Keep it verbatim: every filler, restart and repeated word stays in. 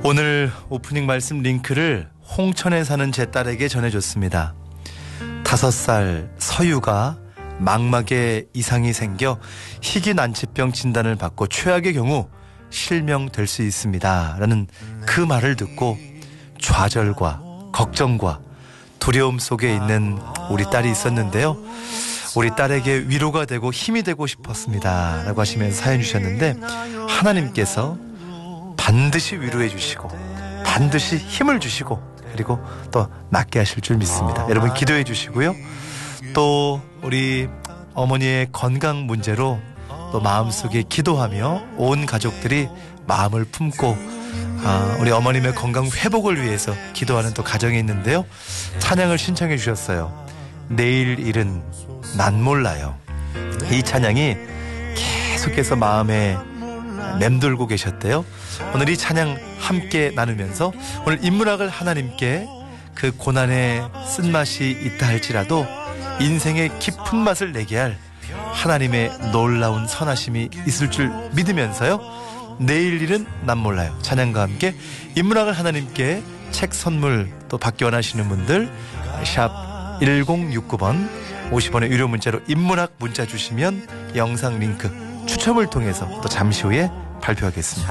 오늘 오프닝 말씀 링크를 홍천에 사는 제 딸에게 전해줬습니다. 다섯 살 서유가 망막에 이상이 생겨 희귀난치병 진단을 받고 최악의 경우 실명될 수 있습니다 라는 그 말을 듣고 좌절과 걱정과 두려움 속에 있는 우리 딸이 있었는데요. 우리 딸에게 위로가 되고 힘이 되고 싶었습니다 라고 하시면서 사연 주셨는데, 하나님께서 반드시 위로해 주시고 반드시 힘을 주시고 그리고 또 낫게 하실 줄 믿습니다. 여러분 기도해 주시고요. 또 우리 어머니의 건강 문제로 또 마음속에 기도하며 온 가족들이 마음을 품고 아, 우리 어머님의 건강 회복을 위해서 기도하는 또 가정이 있는데요. 찬양을 신청해 주셨어요. 내일 일은 난 몰라요. 이 찬양이 계속해서 마음에 맴돌고 계셨대요. 오늘 이 찬양 함께 나누면서 오늘 인문학을 하나님께 그 고난의 쓴맛이 있다 할지라도 인생의 깊은 맛을 내게 할 하나님의 놀라운 선하심이 있을 줄 믿으면서요. 내일 일은 난 몰라요. 찬양과 함께 인문학을 하나님께 책 선물 또 받기 원하시는 분들 샵 일공육구 번 오십 원의 유료 문자로 인문학 문자 주시면 영상 링크 추첨을 통해서 또 잠시 후에 발표하겠습니다.